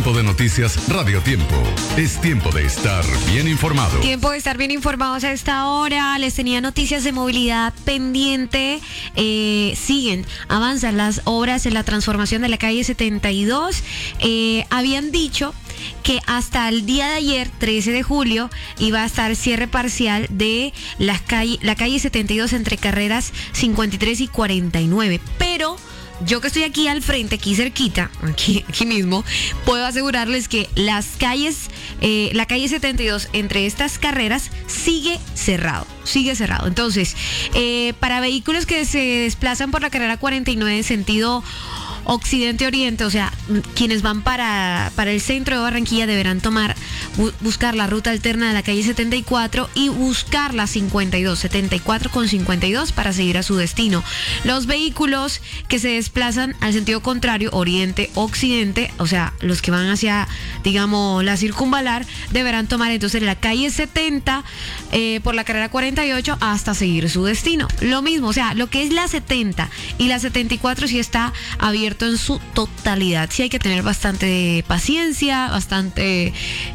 Tiempo de noticias Radio Tiempo. Es tiempo de estar bien informado. Tiempo de estar bien informados a esta hora. Les tenía noticias de movilidad pendiente. Avanzan las obras en la transformación de la calle 72. Habían dicho que hasta el día de ayer, 13 de julio, iba a estar cierre parcial de la calle 72 entre carreras 53 y 49. Pero yo que estoy aquí al frente, aquí cerquita, aquí mismo, puedo asegurarles que la calle 72 entre estas carreras sigue cerrado. Entonces, para vehículos que se desplazan por la carrera 49 en sentido occidente-oriente, o sea, quienes van para el centro de Barranquilla deberán buscar la ruta alterna de la calle 74 y buscar la 74 con 52 para seguir a su destino. Los vehículos que se desplazan al sentido contrario, oriente-occidente, o sea, los que van hacia, digamos, la circunvalar, deberán tomar entonces la calle 70 por la carrera 48 hasta seguir su destino. Lo mismo, o sea, lo que es la 70 y la 74 sí está abierto en su totalidad. Sí hay que tener bastante paciencia, bastante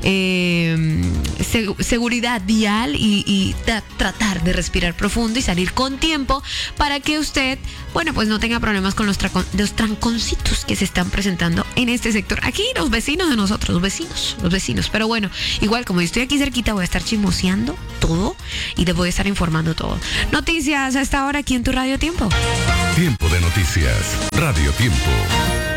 seguridad vial y tratar de respirar profundo y salir con tiempo para que usted, bueno, pues no tenga problemas con los tranconcitos que se están presentando en este sector. Aquí los vecinos de nosotros, los vecinos. Pero bueno, igual como yo estoy aquí cerquita, voy a estar chismoseando todo y te voy a estar informando todo. Noticias a esta hora aquí en tu Radio Tiempo. Tiempo de noticias Radio Tiempo.